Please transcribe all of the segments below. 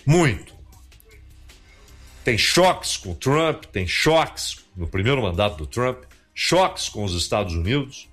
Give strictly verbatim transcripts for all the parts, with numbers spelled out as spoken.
Muito. Tem choques com o Trump, tem choques no primeiro mandato do Trump, choques com os Estados Unidos.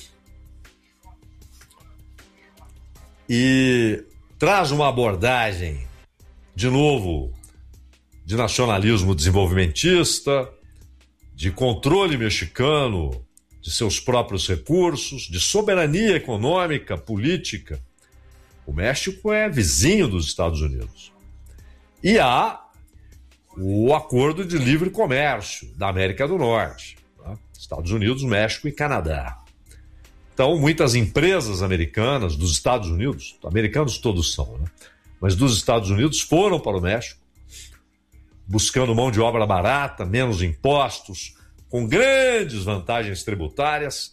E traz uma abordagem, de novo, de nacionalismo desenvolvimentista, de controle mexicano de seus próprios recursos, de soberania econômica, política. O México é vizinho dos Estados Unidos. E há o Acordo de Livre Comércio da América do Norte, tá? Estados Unidos, México e Canadá. Então, muitas empresas americanas dos Estados Unidos, americanos todos são, né? Mas dos Estados Unidos foram para o México, buscando mão de obra barata, menos impostos, com grandes vantagens tributárias.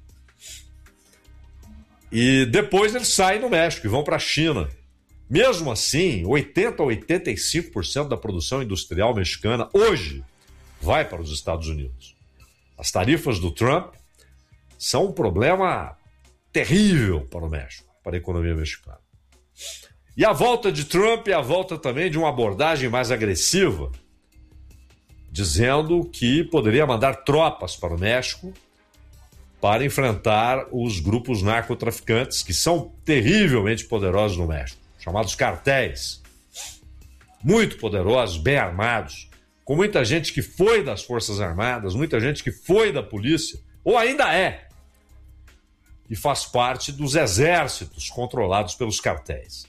E depois eles saem do México e vão para a China. Mesmo assim, oitenta a oitenta e cinco por cento da produção industrial mexicana hoje vai para os Estados Unidos. As tarifas do Trump são um problema terrível para o México, para a economia mexicana. E a volta de Trump é a volta também de uma abordagem mais agressiva, dizendo que poderia mandar tropas para o México para enfrentar os grupos narcotraficantes, que são terrivelmente poderosos no México, chamados cartéis. Muito poderosos, bem armados, com muita gente que foi das Forças Armadas, muita gente que foi da polícia, ou ainda é, e faz parte dos exércitos controlados pelos cartéis.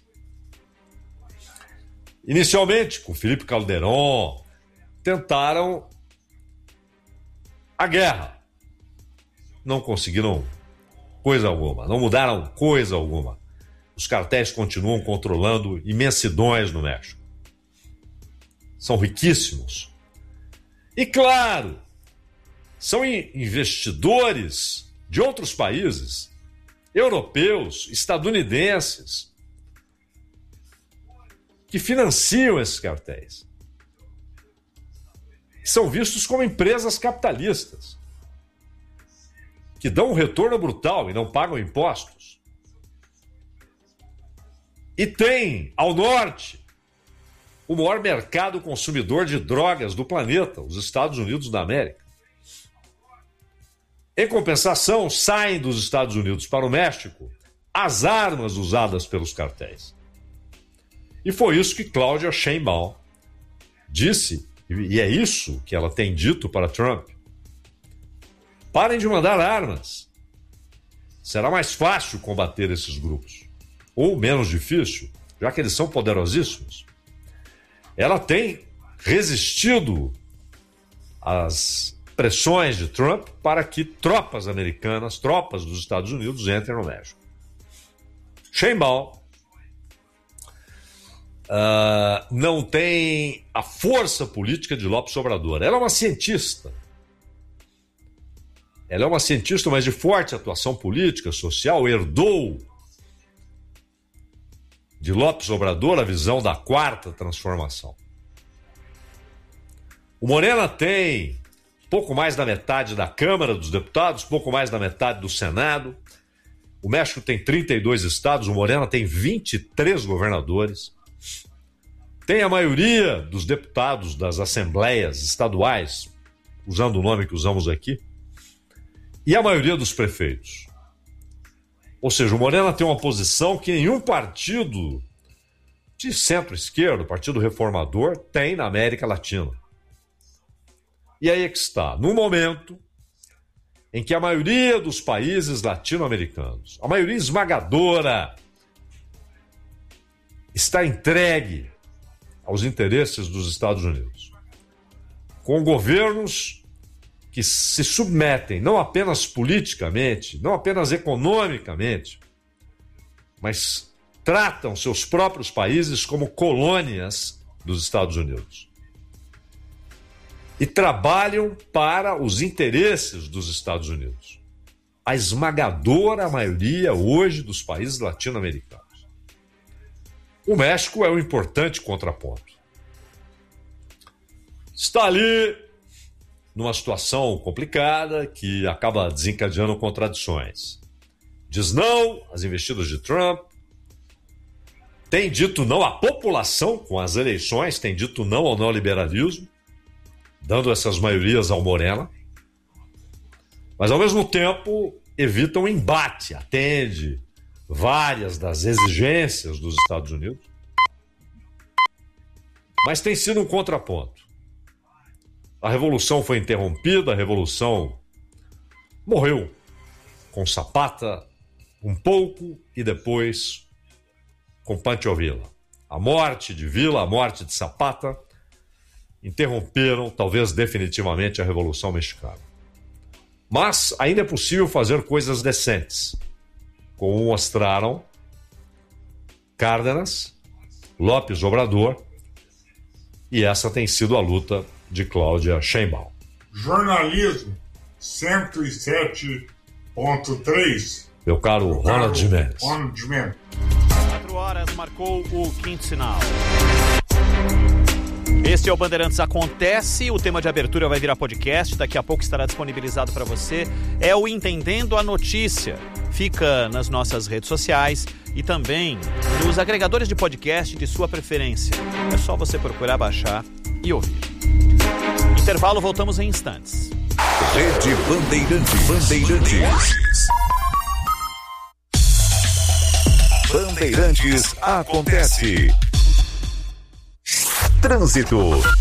Inicialmente, com Felipe Calderón, tentaram a guerra. Não conseguiram coisa alguma, não mudaram coisa alguma. Os cartéis continuam controlando imensidões no México. São riquíssimos. E, claro, são investidores de outros países, europeus, estadunidenses, que financiam esses cartéis. São vistos como empresas capitalistas, que dão um retorno brutal e não pagam impostos. E tem, ao norte, o maior mercado consumidor de drogas do planeta, os Estados Unidos da América. Em compensação, saem dos Estados Unidos para o México as armas usadas pelos cartéis. E foi isso que Claudia Sheinbaum disse, e é isso que ela tem dito para Trump. Parem de mandar armas. Será mais fácil combater esses grupos. Ou menos difícil, já que eles são poderosíssimos. Ela tem resistido às pressões de Trump para que tropas americanas, tropas dos Estados Unidos entrem no México. Sheinbaum uh, não tem a força política de López Obrador. Ela é uma cientista. Ela é uma cientista, mas de forte atuação política, social, herdou de López Obrador a visão da quarta transformação. O Morena tem pouco mais da metade da Câmara dos Deputados, pouco mais da metade do Senado. O México tem trinta e dois estados, o Morena tem vinte e três governadores. Tem a maioria dos deputados das assembleias estaduais, usando o nome que usamos aqui, e a maioria dos prefeitos. Ou seja, o Morena tem uma posição que nenhum partido de centro-esquerda, Partido Reformador, tem na América Latina. E aí é que está, no momento em que a maioria dos países latino-americanos, a maioria esmagadora, está entregue aos interesses dos Estados Unidos, com governos que se submetem não apenas politicamente, não apenas economicamente, mas tratam seus próprios países como colônias dos Estados Unidos. E trabalham para os interesses dos Estados Unidos. A esmagadora maioria hoje dos países latino-americanos. O México é um importante contraponto. Está ali numa situação complicada que acaba desencadeando contradições. Diz não às investidas de Trump, tem dito não, a população com as eleições tem dito não ao neoliberalismo, dando essas maiorias ao Morena, mas ao mesmo tempo evita um embate, atende várias das exigências dos Estados Unidos, mas tem sido um contraponto. A revolução foi interrompida, a revolução morreu com Zapata um pouco e depois com Pancho Villa. A morte de Villa, a morte de Zapata interromperam, talvez definitivamente, a Revolução Mexicana. Mas ainda é possível fazer coisas decentes, como mostraram Cárdenas, López Obrador, e essa tem sido a luta de Cláudia Sheinbaum. Jornalismo cento e sete ponto três. Meu caro Ronald Gimenez. Ronald Gimenez. quatro horas marcou o quinto sinal. Este é o Bandeirantes Acontece, o tema de abertura vai virar podcast, daqui a pouco estará disponibilizado para você. É o Entendendo a Notícia. Fica nas nossas redes sociais e também nos agregadores de podcast de sua preferência. É só você procurar, baixar e ouvir. Intervalo, voltamos em instantes. Rede Bandeirantes. Bandeirantes. Bandeirantes Acontece. Trânsito.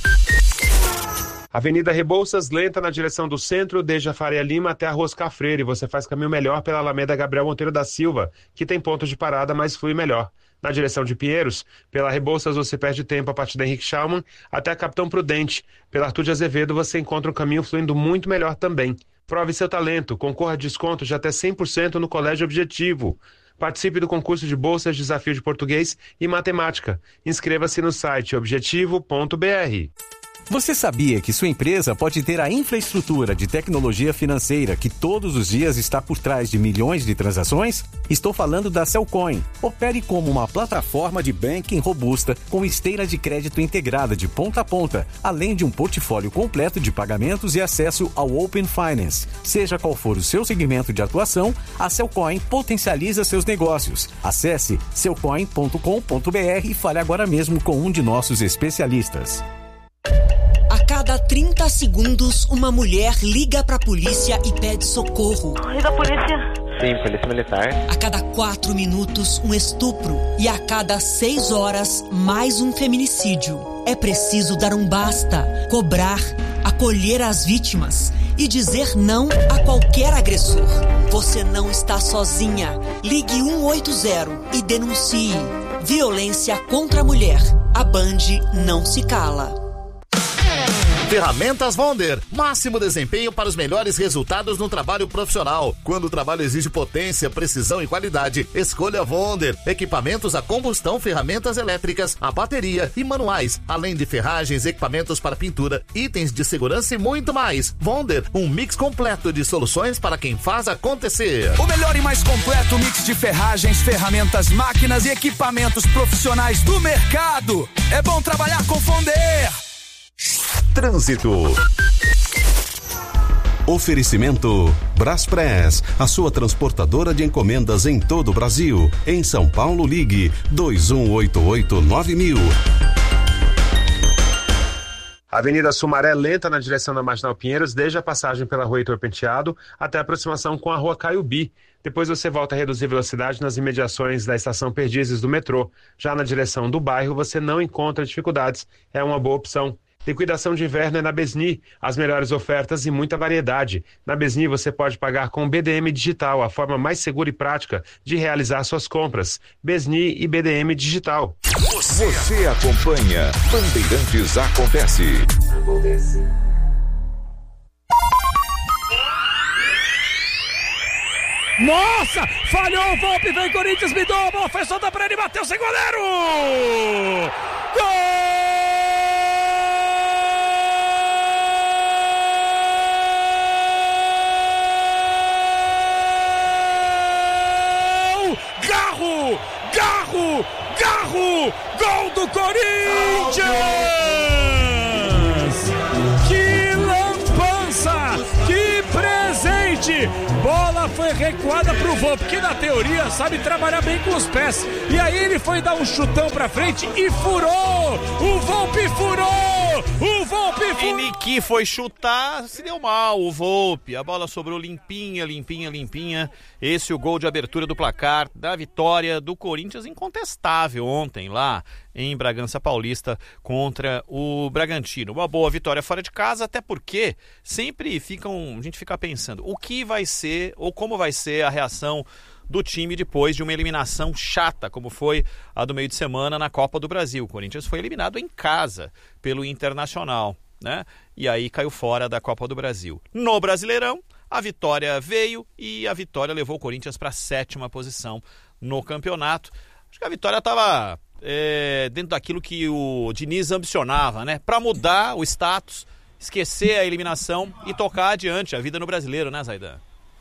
Avenida Rebouças, lenta na direção do centro, desde a Faria Lima até a Roscar Freire. Você faz caminho melhor pela Alameda Gabriel Monteiro da Silva, que tem pontos de parada, mas flui melhor. Na direção de Pinheiros, pela Rebouças você perde tempo a partir da Henrique Schaumann até a Capitão Prudente. Pela Arthur de Azevedo você encontra um caminho fluindo muito melhor também. Prove seu talento, concorra a desconto de até cem por cento no Colégio Objetivo. Participe do concurso de bolsas Desafio de Português e Matemática. Inscreva-se no site objetivo ponto b r. Você sabia que sua empresa pode ter a infraestrutura de tecnologia financeira que todos os dias está por trás de milhões de transações? Estou falando da Cellcoin. Opere como uma plataforma de banking robusta com esteira de crédito integrada de ponta a ponta, além de um portfólio completo de pagamentos e acesso ao Open Finance. Seja qual for o seu segmento de atuação, a Cellcoin potencializa seus negócios. Acesse cellcoin ponto com ponto b r e fale agora mesmo com um de nossos especialistas. A cada trinta segundos, uma mulher liga pra polícia e pede socorro. Liga a polícia. Sim, polícia militar. A cada quatro minutos, um estupro. E a cada seis horas, mais um feminicídio. É preciso dar um basta, cobrar, acolher as vítimas e dizer não a qualquer agressor. Você não está sozinha. Ligue um oito zero e denuncie. Violência contra a mulher. A Band não se cala. Ferramentas Wonder. Máximo desempenho para os melhores resultados no trabalho profissional. Quando o trabalho exige potência, precisão e qualidade, escolha Wonder. Equipamentos a combustão, ferramentas elétricas, a bateria e manuais, além de ferragens, equipamentos para pintura, itens de segurança e muito mais. Wonder, um mix completo de soluções para quem faz acontecer. O melhor e mais completo mix de ferragens, ferramentas, máquinas e equipamentos profissionais do mercado. É bom trabalhar com Wonder. Trânsito. Oferecimento Braspress, a sua transportadora de encomendas em todo o Brasil. Em São Paulo, ligue dois um oito oito nove mil. Avenida Sumaré, lenta na direção da Marginal Pinheiros, desde a passagem pela Rua Heitor Penteado até a aproximação com a Rua Caiubi. Depois você volta a reduzir velocidade nas imediações da Estação Perdizes do metrô. Já na direção do bairro você não encontra dificuldades, é uma boa opção. Liquidação de inverno é na Besni, as melhores ofertas e muita variedade. Na Besni você pode pagar com B D M Digital, a forma mais segura e prática de realizar suas compras. Besni e B D M Digital. Você, Você acompanha Bandeirantes Acontece. Acontece. Nossa! Falhou o Volpe, vem Corinthians, me dá, bola foi solta pra ele, bateu sem goleiro! Gol! Garro! Garro! Garro! Gol do Corinthians! Que lampança! Que presente! Bola foi recuada pro Volpe, que na teoria sabe trabalhar bem com os pés. E aí ele foi dar um chutão pra frente e furou! O Volpe furou! O Volpe furou! E Niki foi chutar, se deu mal o Volpe. A bola sobrou limpinha, limpinha, limpinha. Esse é o gol de abertura do placar da vitória do Corinthians, incontestável ontem lá em Bragança Paulista contra o Bragantino. Uma boa vitória fora de casa, até porque sempre ficam, a gente fica pensando o que vai ser ou como vai ser a reação do time depois de uma eliminação chata, como foi a do meio de semana na Copa do Brasil. O Corinthians foi eliminado em casa pelo Internacional, né? E aí caiu fora da Copa do Brasil. No Brasileirão, a vitória veio e a vitória levou o Corinthians para a sétima posição no campeonato. Acho que a vitória estava é, dentro daquilo que o Diniz ambicionava, né? Para mudar o status, esquecer a eliminação e tocar adiante a vida no Brasileiro, né, Zaidan?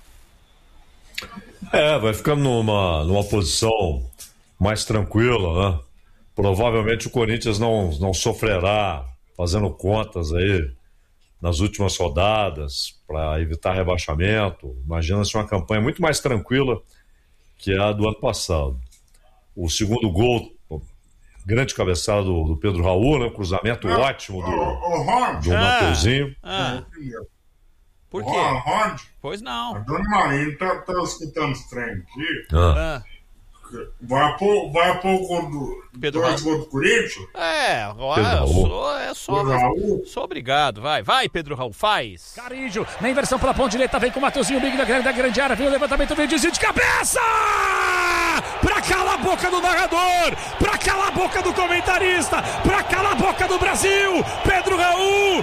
É, vai ficando numa, numa posição mais tranquila, né? Provavelmente o Corinthians não, não sofrerá fazendo contas aí nas últimas rodadas para evitar rebaixamento. Imagina-se uma campanha muito mais tranquila que a do ano passado. O segundo gol, grande cabeçada do, do Pedro Raul, né? Um cruzamento Não, ótimo do, ô, ô, Ron, do Ah, Mateuzinho. ah, por quê? Ron, Ron, Pois a não. Dona Marinha tá, tá escutando os trem aqui. Ah. Ah, Vai pôr, vai pôr o gol do, Pedro dois Raul. gols do Corinthians? é, Pedro eu Raul. sou, é só, Pedro Raul? sou obrigado. Vai, vai, Pedro Raul, faz. Carijo, na inversão pela ponta direita, vem com o Mateuzinho, Big da grande, da grande área, vem o levantamento, vem o desvio de cabeça! Pra calar a boca do narrador, pra calar a boca do comentarista, pra calar a boca do Brasil, Pedro Raul,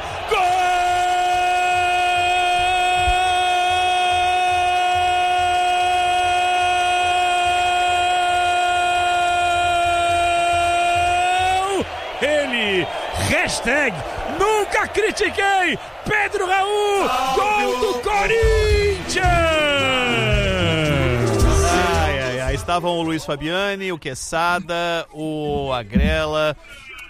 gol! Ele, hashtag, nunca critiquei, Pedro Raul, gol do Corinthians! Ai, ai, ai. Estavam o Luiz Fabiani, o Quesada, o Agrela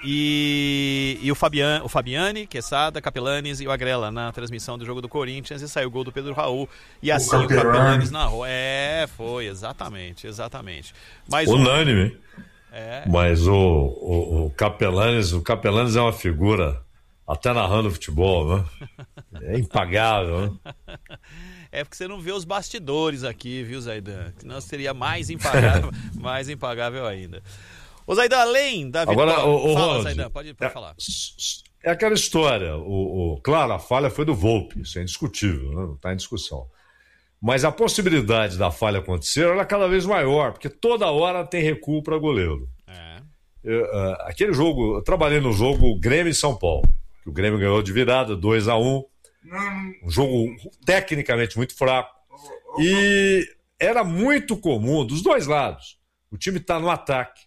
e, e o, Fabian, o Fabiani, Quesada, Capelanes e o Agrela na transmissão do jogo do Corinthians e saiu o gol do Pedro Raul. E assim o Capelani. Capelanes narrou. É, foi, exatamente, exatamente. Mas Unânime. É. Mas o, o, o Capelanes, o Capelanes é uma figura, até narrando futebol, né? É impagável, né? É porque você não vê os bastidores aqui, viu, Zaidan? Senão seria mais impagável, mais impagável ainda. Ô, Zaidan, além da vitória... Agora, o, o Fala, Ronald, Zaidan, pode, pode é, falar. É aquela história. O, o, claro, a falha foi do Volpe, isso é indiscutível, né? Não está em discussão. Mas a possibilidade da falha acontecer era cada vez maior, porque toda hora tem recuo para goleiro. É. Eu, uh, aquele jogo, eu trabalhei no jogo Grêmio e São Paulo, que o Grêmio ganhou de virada, dois a um, um jogo tecnicamente muito fraco, e era muito comum, dos dois lados, o time está no ataque,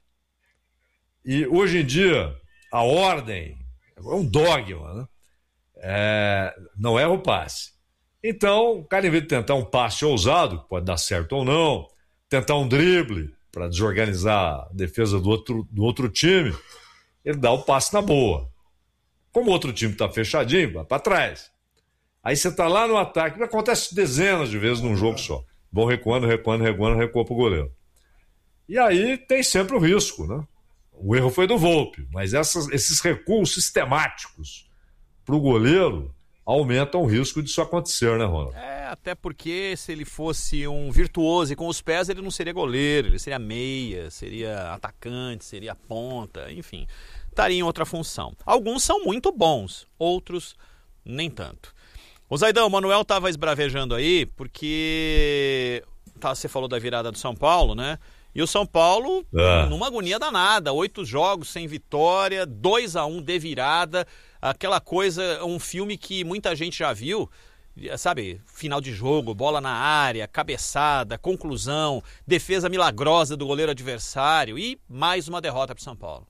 e hoje em dia a ordem é um dogma, né? É, não erra o passe. Então, o cara, em vez de tentar um passe ousado, que pode dar certo ou não, tentar um drible para desorganizar a defesa do outro, do outro time, ele dá o passe na boa. Como o outro time está fechadinho, vai para trás. Aí você está lá no ataque, acontece dezenas de vezes num jogo só. Vão recuando, recuando, recuando, recua para o goleiro. E aí tem sempre o risco, né? O erro foi do Volpe, mas essas, esses recuos sistemáticos para o goleiro aumentam o risco disso acontecer, né, Ronald? É, até porque se ele fosse um virtuoso e com os pés, ele não seria goleiro, ele seria meia, seria atacante, seria ponta, enfim, estaria em outra função. Alguns são muito bons, outros nem tanto. O Zaidão, o Manuel estava esbravejando aí, porque tá, você falou da virada do São Paulo, né? E o São Paulo, é. numa agonia danada, oito jogos sem vitória, dois a um de virada, aquela coisa, um filme que muita gente já viu, sabe, final de jogo, bola na área, cabeçada, conclusão, defesa milagrosa do goleiro adversário e mais uma derrota para o São Paulo.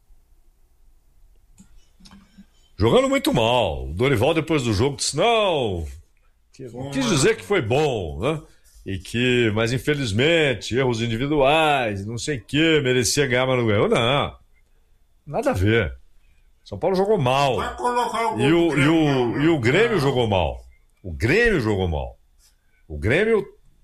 Jogando muito mal. O Dorival, depois do jogo, disse, não, quis dizer que foi bom, né? E que, mas infelizmente, erros individuais, não sei o que, merecia ganhar, mas não ganhou. Não, nada a ver. São Paulo jogou mal. O e, o, e, o, e o Grêmio jogou mal. O Grêmio jogou mal. O Grêmio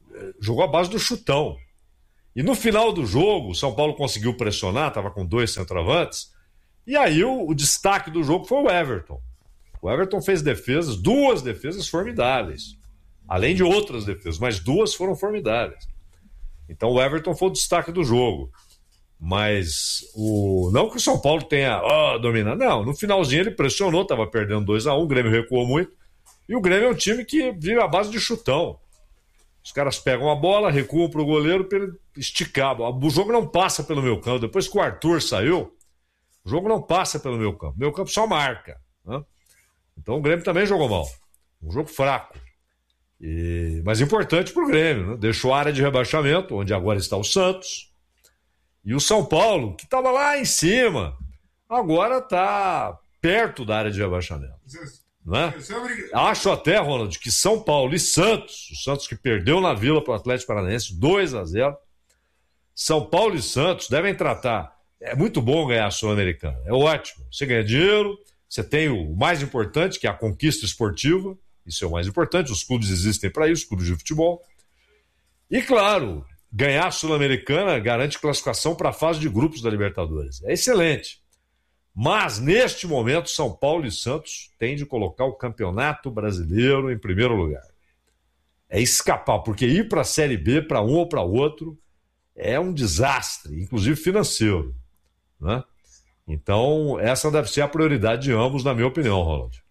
jogou à base do chutão. E no final do jogo, o São Paulo conseguiu pressionar, estava com dois centroavantes, e aí o, o destaque do jogo foi o Everton. O Everton fez defesas, duas defesas formidáveis, além de outras defesas, mas duas foram formidáveis. Então o Everton foi o destaque do jogo. Mas o... não que o São Paulo tenha oh, dominado, não, no finalzinho ele pressionou, estava perdendo dois a um, o Grêmio recuou muito, e o Grêmio é um time que vive à base de chutão. Os caras pegam a bola, recuam para o goleiro para ele esticar. O jogo não passa pelo meu campo. Depois que o Arthur saiu, o jogo não passa pelo meu campo. Meu campo só marca. Né? Então o Grêmio também jogou mal. Um jogo fraco. E... mas importante para o Grêmio. Né? Deixou a área de rebaixamento, onde agora está o Santos. E o São Paulo, que estava lá em cima, agora está perto da área de rebaixamento. Né? Acho até, Ronald, que São Paulo e Santos, o Santos que perdeu na Vila para o Atlético Paranaense dois a zero, São Paulo e Santos devem tratar. É muito bom ganhar a Sul-Americana, é ótimo. Você ganha dinheiro, você tem o mais importante, que é a conquista esportiva, isso é o mais importante, os clubes existem para isso, clubes de futebol. E claro, ganhar a Sul-Americana garante classificação para a fase de grupos da Libertadores. É excelente. Mas, neste momento, São Paulo e Santos têm de colocar o Campeonato Brasileiro em primeiro lugar. É escapar, porque ir para a Série B, para um ou para outro, é um desastre, inclusive financeiro. Né? Então, essa deve ser a prioridade de ambos, na minha opinião, Ronald.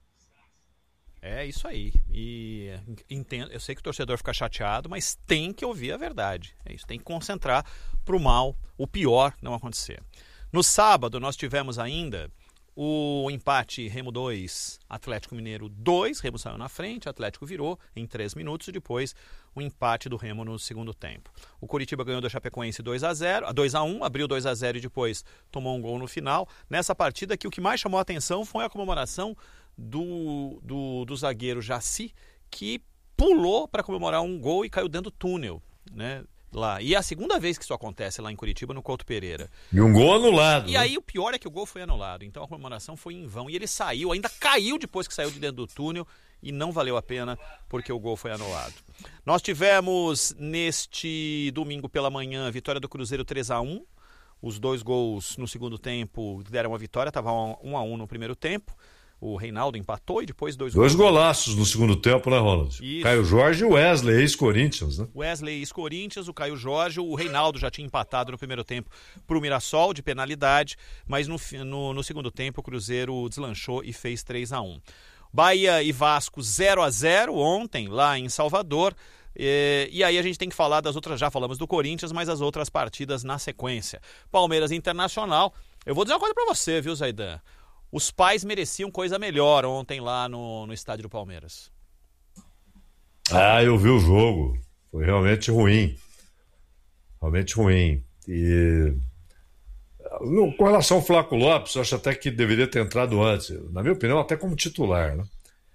É isso aí. E entendo, eu sei que o torcedor fica chateado, mas tem que ouvir a verdade. É isso, tem que concentrar para o mal, o pior não acontecer. No sábado, nós tivemos ainda o empate Remo dois, Atlético Mineiro dois. Remo saiu na frente, Atlético virou em três minutos e depois o empate do Remo no segundo tempo. O Coritiba ganhou do Chapecoense dois a zero, dois a um, abriu dois a zero e depois tomou um gol no final. Nessa partida que o que mais chamou a atenção foi a comemoração do, do, do zagueiro Jaci, que pulou para comemorar um gol e caiu dentro do túnel, né? Lá. E é a segunda vez que isso acontece lá em Curitiba, no Couto Pereira. E um gol anulado. E né? Aí o pior é que o gol foi anulado. Então a comemoração foi em vão. E ele saiu, ainda caiu depois que saiu de dentro do túnel. E não valeu a pena porque o gol foi anulado. Nós tivemos neste domingo pela manhã a vitória do Cruzeiro três a um. Os dois gols no segundo tempo deram a vitória. Estava um a um no primeiro tempo. O Reinaldo empatou e depois dois Dois gols. golaços no segundo tempo, né, Ronald? Isso. Caio Jorge e o Wesley, ex-Corinthians, né? Wesley, ex-Corinthians, o Caio Jorge, o Reinaldo já tinha empatado no primeiro tempo para o Mirassol, de penalidade, mas no, no, no segundo tempo o Cruzeiro deslanchou e fez três a um. Bahia e Vasco zero a zero ontem, lá em Salvador. E, e aí a gente tem que falar das outras, já falamos do Corinthians, mas as outras partidas na sequência. Palmeiras Internacional, eu vou dizer uma coisa para você, viu, Zaidan? Os pais mereciam coisa melhor ontem lá no, no estádio do Palmeiras. Ah, eu vi o jogo. Foi realmente ruim. Realmente ruim. E no, com relação ao Flaco Lopes, eu acho até que deveria ter entrado antes. Na minha opinião, até como titular, né?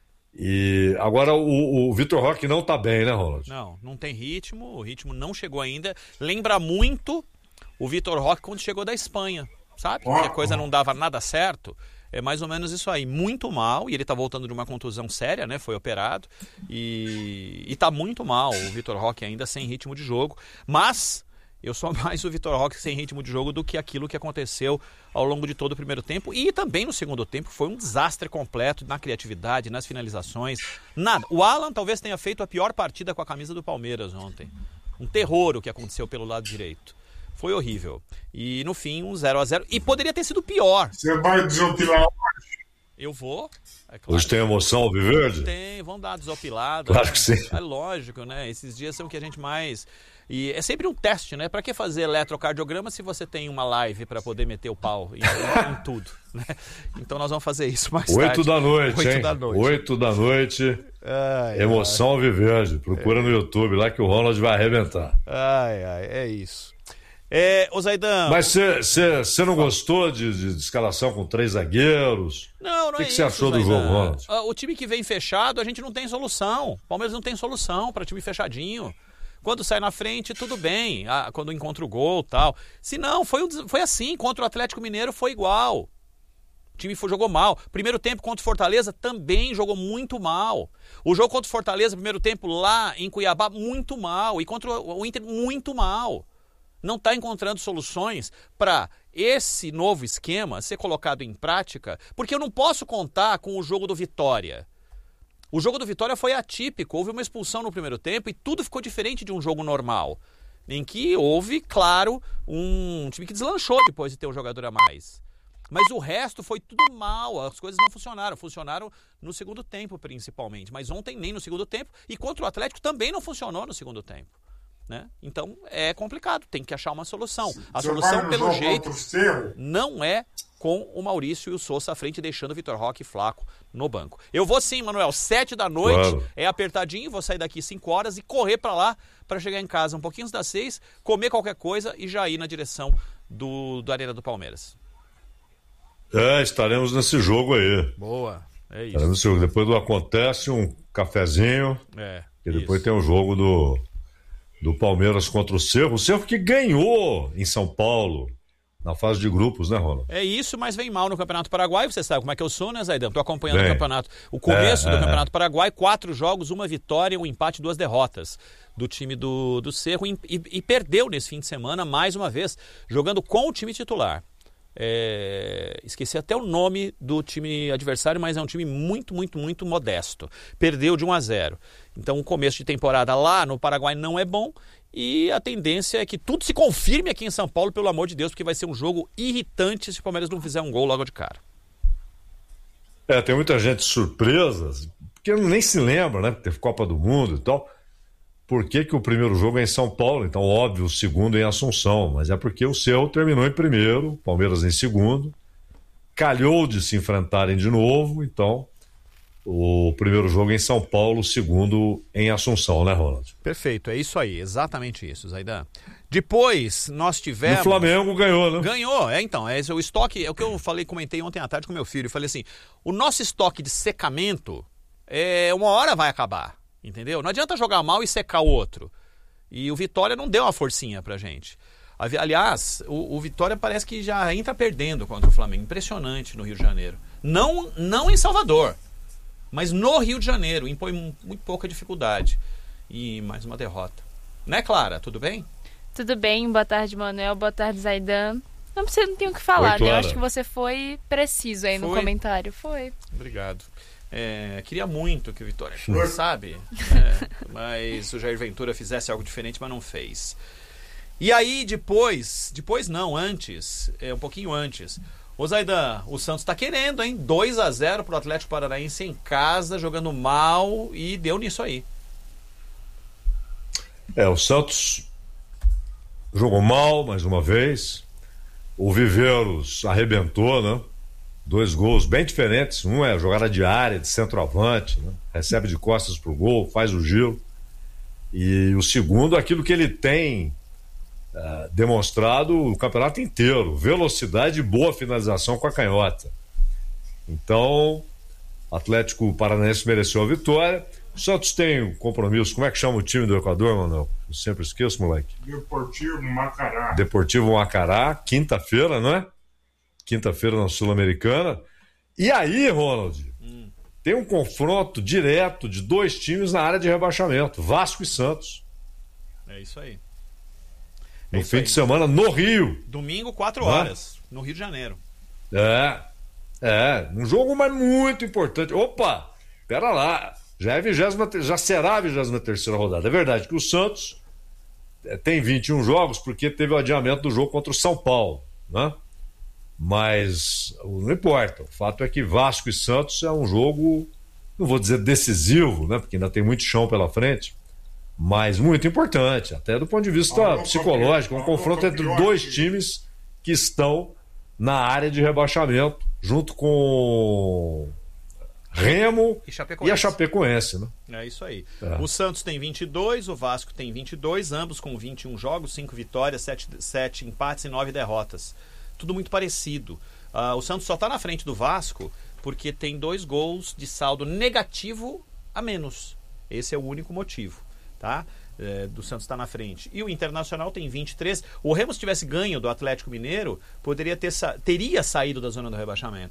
E agora o, o Vitor Roque não tá bem, né, Ronald? Não, não tem ritmo. O ritmo não chegou ainda. Lembra muito o Vitor Roque quando chegou da Espanha, sabe? Que a coisa não dava nada certo. É mais ou menos isso aí, muito mal, e ele tá voltando de uma contusão séria, né, foi operado, e, e tá muito mal o Vitor Roque ainda sem ritmo de jogo, mas eu sou mais o Vitor Roque sem ritmo de jogo do que aquilo que aconteceu ao longo de todo o primeiro tempo, e também no segundo tempo foi um desastre completo na criatividade, nas finalizações, nada. O Alan talvez tenha feito a pior partida com a camisa do Palmeiras ontem, um terror o que aconteceu pelo lado direito. Foi horrível. E no fim, um zero a zero. E poderia ter sido pior. Você vai desopilar hoje? Eu vou. É claro. Hoje tem emoção alviverde? Tem, vão dar desopilada. Claro né? que sim. É lógico, né? Esses dias são o que a gente mais... E é sempre um teste, né? Pra que fazer eletrocardiograma se você tem uma live pra poder meter o pau em, em, em tudo, né? Então nós vamos fazer isso mais Oito tarde. da noite, Oito hein? da noite. Oito da noite. Ai, emoção ai. alviverde. Procura é. no YouTube lá que o Ronald vai arrebentar. Ai, ai, é isso. É, ô Zaidan... Mas você não gostou de, de, de escalação com três zagueiros? Não, não o que é que isso, você achou Zaidan. do jogo, Ronald? O time que vem fechado, a gente não tem solução. O Palmeiras não tem solução para time fechadinho. Quando sai na frente, tudo bem. Ah, quando encontra o gol e tal. Se não, foi, foi assim. Contra o Atlético Mineiro foi igual. time foi, jogou mal. Primeiro tempo contra o Fortaleza também jogou muito mal. O jogo contra o Fortaleza, primeiro tempo lá em Cuiabá, muito mal. E contra o Inter, muito mal. Não está encontrando soluções para esse novo esquema ser colocado em prática, porque eu não posso contar com o jogo do Vitória. O jogo do Vitória foi atípico, houve uma expulsão no primeiro tempo e tudo ficou diferente de um jogo normal, em que houve, claro, um time que deslanchou depois de ter um jogador a mais. Mas o resto foi tudo mal, as coisas não funcionaram, funcionaram no segundo tempo principalmente, mas ontem nem no segundo tempo e contra o Atlético também não funcionou no segundo tempo. Né? Então é complicado, tem que achar uma solução. A Você solução, pelo jeito, Cerro, não é com o Maurício e o Sousa à frente, deixando o Vitor Roque Flaco no banco. Eu vou sim, Manuel, sete da noite, claro. É apertadinho, vou sair daqui cinco horas e correr para lá para chegar em casa um pouquinho antes das seis, comer qualquer coisa e já ir na direção do, do Arena do Palmeiras. É, estaremos nesse jogo aí. Boa, é isso. Estaremos nesse jogo. Depois do acontece um cafezinho é, e depois isso. tem o jogo do do Palmeiras contra o Cerro. O Cerro que ganhou em São Paulo na fase de grupos, né, Ronald? É isso, mas vem mal no Campeonato Paraguai. Você sabe como é que eu sou, né, Zaidan? Estou acompanhando bem, o campeonato. O começo é, do é, Campeonato é. Paraguai, quatro jogos, uma vitória, um empate, duas derrotas do time do, do Cerro e, e, e perdeu nesse fim de semana, mais uma vez, jogando com o time titular. É... Esqueci até o nome do time adversário, mas é um time muito, muito, muito modesto. Perdeu de um a zero. Então o começo de temporada lá no Paraguai não é bom e a tendência é que tudo se confirme aqui em São Paulo, pelo amor de Deus, porque vai ser um jogo irritante se o Palmeiras não fizer um gol logo de cara. É, tem muita gente surpresa, porque nem se lembra, né? Teve Copa do Mundo e tal. Por que que o primeiro jogo é em São Paulo? Então, óbvio, o segundo é em Assunção, mas é porque o Cerro terminou em primeiro, Palmeiras em segundo, calhou de se enfrentarem de novo, então o primeiro jogo é em São Paulo, o segundo em Assunção, né, Ronald? Perfeito, é isso aí, exatamente isso, Zaidan. Depois nós tivemos... E o Flamengo ganhou, né? Ganhou, é então, é esse o estoque, é o que eu falei, comentei ontem à tarde com meu filho, eu falei assim, o nosso estoque de secamento, é, uma hora vai acabar. Entendeu? Não adianta jogar mal e secar o outro. E o Vitória não deu uma forcinha pra gente. Aliás, o, o Vitória parece que já entra perdendo contra o Flamengo. Impressionante no Rio de Janeiro. Não, não em Salvador, mas no Rio de Janeiro. Impõe muito pouca dificuldade. E mais uma derrota. Né, Clara? Tudo bem? Tudo bem. Boa tarde, Manuel. Boa tarde, Zaidan. Não precisa, não tenho o que falar, Oi, né? Eu acho que você foi preciso aí foi. no comentário. Foi. Obrigado. É, queria muito que o Vitória, sabe? É, mas o Jair Ventura fizesse algo diferente, mas não fez. E aí depois, depois não, antes, é, um pouquinho antes, o Zaidan, o Santos tá querendo, hein? dois a zero pro Atlético Paranaense em casa, jogando mal e deu nisso aí. É, o Santos jogou mal mais uma vez, o Viveiros arrebentou, né? Dois gols bem diferentes, um é jogada de área, de centroavante, né? Recebe de costas pro gol, faz o giro, e o segundo, aquilo que ele tem uh, demonstrado o campeonato inteiro, velocidade e boa finalização com a canhota. Então, o Atlético Paranaense mereceu a vitória. O Santos tem um compromisso, como é que chama o time do Equador, Manuel? Eu sempre esqueço, moleque. Deportivo Macará. Deportivo Macará, quinta-feira, não é? Quinta-feira na Sul-Americana. E aí, Ronald, hum. tem um confronto direto de dois times na área de rebaixamento, Vasco e Santos. É isso aí. No é fim aí. de semana, no Rio. Domingo, quatro horas, ah. no Rio de Janeiro. É, é, um jogo mas muito importante. Opa, pera lá, já, é vigésima, já será a vigésima terceira rodada. É verdade que o Santos é, tem vinte e um jogos porque teve o adiamento do jogo contra o São Paulo, né? Mas não importa, o fato é que Vasco e Santos é um jogo, não vou dizer decisivo, né, porque ainda tem muito chão pela frente, mas muito importante, até do ponto de vista psicológico, um confronto entre dois times que estão na área de rebaixamento, junto com Remo e, Chapecoense. e a Chapecoense, né? É isso aí. É. O Santos tem vinte e dois, o Vasco tem vinte e dois, ambos com vinte e um jogos, cinco vitórias, sete, sete empates e nove derrotas. Tudo muito parecido. Uh, o Santos só está na frente do Vasco porque tem dois gols de saldo negativo a menos. Esse é o único motivo, tá? É, do Santos estar tá na frente. E o Internacional tem vinte e três. O Remo, se tivesse ganho do Atlético Mineiro, poderia ter sa- teria saído da zona do rebaixamento.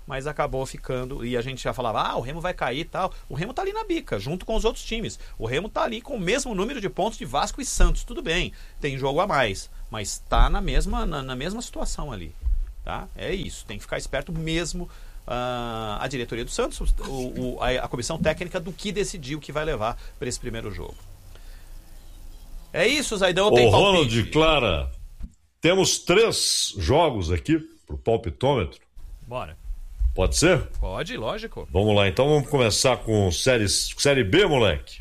mas acabou ficando, e a gente já falava, ah, o Remo vai cair e tal. O Remo tá ali na bica, junto com os outros times. O Remo tá ali com o mesmo número de pontos de Vasco e Santos, tudo bem, tem jogo a mais, mas tá na mesma, na, na mesma situação ali, tá? É isso, tem que ficar esperto mesmo. Uh, a diretoria do Santos, o, o, a, a comissão técnica do que decidiu que vai levar para esse primeiro jogo. É isso, Zaidão, tem palpite? Ô, Ronald, Clara, temos três jogos aqui pro palpitômetro. Bora. Pode ser? Pode, lógico. Vamos lá, então vamos começar com série, série B, moleque.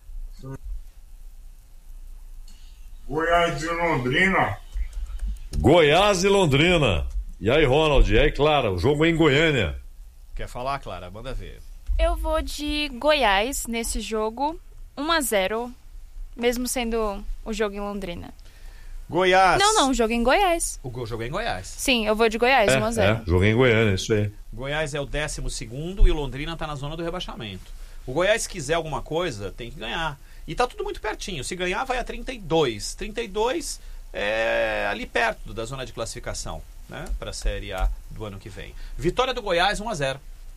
Goiás e Londrina. Goiás e Londrina. E aí, Ronald, e aí, Clara, o jogo é em Goiânia. Quer falar, Clara? Manda ver. Eu vou de Goiás nesse jogo, um a zero, mesmo sendo o jogo em Londrina. Goiás. Não, não, o jogo é em Goiás. O jogo é em Goiás. Sim, eu vou de Goiás, é, um a zero. É, jogo é em Goiânia, isso aí. Goiás é o décimo segundo e o Londrina tá na zona do rebaixamento. O Goiás, se quiser alguma coisa, tem que ganhar. E tá tudo muito pertinho. Se ganhar, vai a trinta e dois. trinta e dois é ali perto da zona de classificação, né, para a Série A do ano que vem. Vitória do Goiás, um a zero.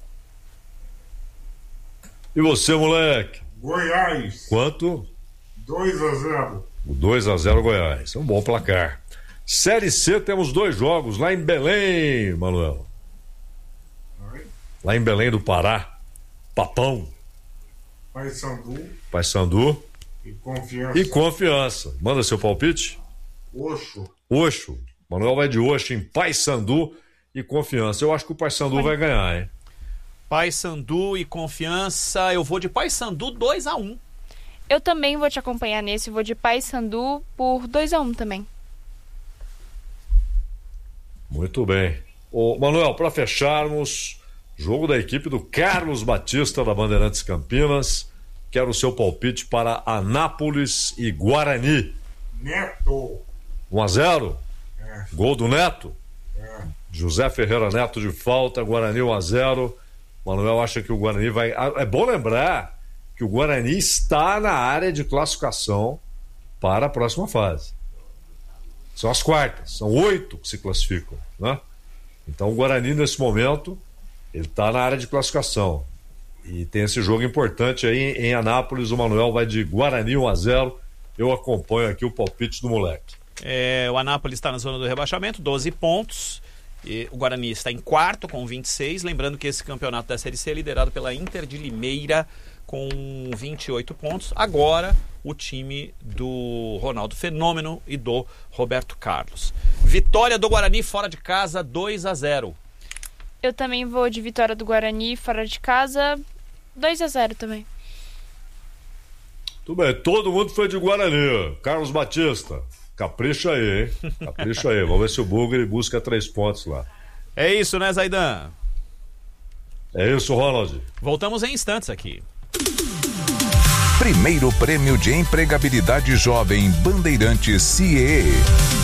E você, moleque? Goiás. Quanto? dois a zero. dois a zero Goiás. É um bom placar. Série C, temos dois jogos lá em Belém, Manuel. Oi? Lá em Belém do Pará. Papão. Paysandu. Paysandu. E Confiança. E Confiança. Manda seu palpite. Oxo. Oxo. Manuel vai de Oxo em Paysandu e Confiança. Eu acho que o Paysandu vai ganhar, hein? Paysandu e Confiança. Eu vou de Paysandu dois a um. Eu também vou te acompanhar nesse. Vou de Paysandu por dois a um também. Muito bem. Ô, Manuel, para fecharmos, jogo da equipe do Carlos Batista da Bandeirantes Campinas. Quero o seu palpite para Anápolis e Guarani. Neto. um a zero? É. Gol do Neto? É. José Ferreira Neto de falta, Guarani um a zero. Manuel acha que o Guarani vai... É bom lembrar que o Guarani está na área de classificação para a próxima fase. São as quartas, são oito que se classificam, né? Então o Guarani nesse momento ele está na área de classificação e tem esse jogo importante aí em Anápolis. O Manuel vai de Guarani um a zero. Eu acompanho aqui o palpite do moleque. É, o Anápolis está na zona do rebaixamento, doze pontos. E o Guarani está em quarto com vinte e seis. Lembrando que esse campeonato da Série C é liderado pela Inter de Limeira com vinte e oito pontos. Agora o time do Ronaldo Fenômeno e do Roberto Carlos. Vitória do Guarani fora de casa, dois a zero. Eu também vou de vitória do Guarani fora de casa, dois a zero também. Tudo bem, todo mundo foi de Guarani. Carlos Batista, capricha aí, hein? Capricha aí. Vamos ver se o Bugre busca três pontos lá. É isso, né, Zaidan? É isso, Ronald. Voltamos em instantes aqui. Primeiro Prêmio de Empregabilidade Jovem Bandeirantes C I E.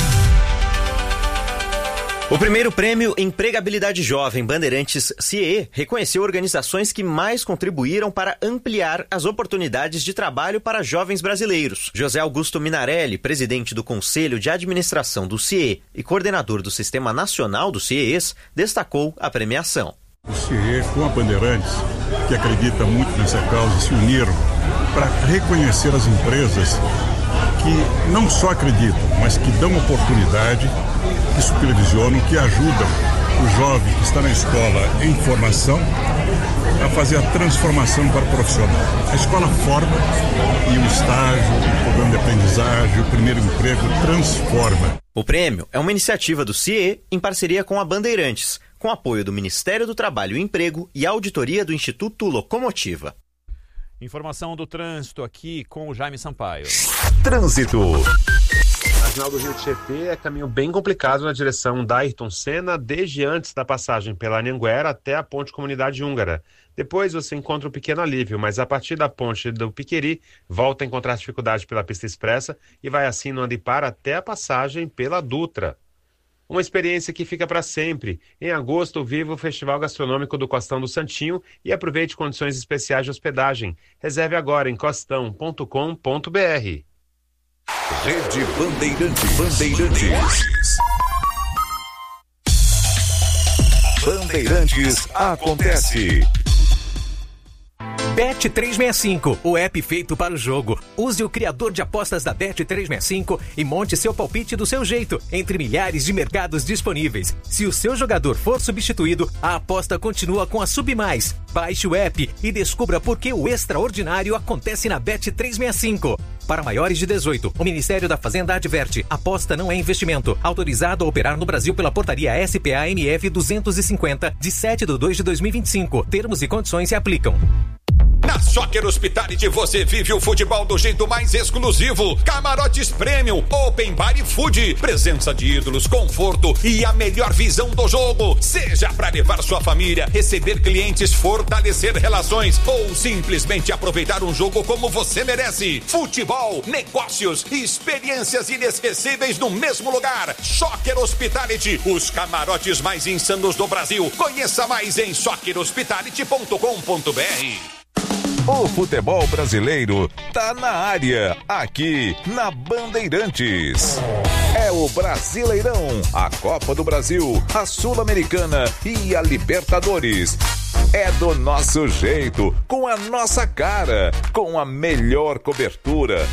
O primeiro prêmio Empregabilidade Jovem Bandeirantes C I E reconheceu organizações que mais contribuíram para ampliar as oportunidades de trabalho para jovens brasileiros. José Augusto Minarelli, presidente do Conselho de Administração do C I E e coordenador do Sistema Nacional dos C I Es, destacou a premiação. O C I E com a Bandeirantes, que acredita muito nessa causa, se uniram para reconhecer as empresas que não só acreditam, mas que dão oportunidade, que supervisionam, que ajudam o jovem que está na escola em formação a fazer a transformação para o profissional. A escola forma e o estágio, o programa de aprendizagem, o primeiro emprego transforma. O prêmio é uma iniciativa do C I E em parceria com a Bandeirantes, com apoio do Ministério do Trabalho e Emprego e auditoria do Instituto Locomotiva. Informação do trânsito aqui com o Jaime Sampaio. Trânsito. A Marginal do Rio Tietê é caminho bem complicado na direção da Ayrton Senna, desde antes da passagem pela Anhanguera até a ponte Comunidade Húngara. Depois você encontra um pequeno alívio, mas a partir da ponte do Piqueri, volta a encontrar dificuldade pela pista expressa e vai assim no Andipar até a passagem pela Dutra. Uma experiência que fica para sempre. Em agosto, viva o Festival Gastronômico do Costão do Santinho e aproveite condições especiais de hospedagem. Reserve agora em costão ponto com ponto br. Rede Bandeirantes. Bandeirantes. Bandeirantes acontece. Bet trezentos e sessenta e cinco, o app feito para o jogo. Use o criador de apostas da Bet trezentos e sessenta e cinco e monte seu palpite do seu jeito, entre milhares de mercados disponíveis. Se o seu jogador for substituído, a aposta continua com a Submais. Baixe o app e descubra por que o extraordinário acontece na Bet trezentos e sessenta e cinco. Para maiores de dezoito, o Ministério da Fazenda adverte: aposta não é investimento. Autorizado a operar no Brasil pela portaria S P A M F duzentos e cinquenta, de sete de dois de dois mil e vinte e cinco. Termos e condições se aplicam. Na Soccer Hospitality você vive o futebol do jeito mais exclusivo. Camarotes Premium, Open Bar e Food, presença de ídolos, conforto e a melhor visão do jogo. Seja para levar sua família, receber clientes, fortalecer relações ou simplesmente aproveitar um jogo como você merece. Futebol, negócios e experiências inesquecíveis no mesmo lugar. Soccer Hospitality, os camarotes mais insanos do Brasil. Conheça mais em soccer hospitality ponto com ponto b r. O futebol brasileiro tá na área, aqui na Bandeirantes. É o Brasileirão, a Copa do Brasil, a Sul-Americana e a Libertadores. É do nosso jeito, com a nossa cara, com a melhor cobertura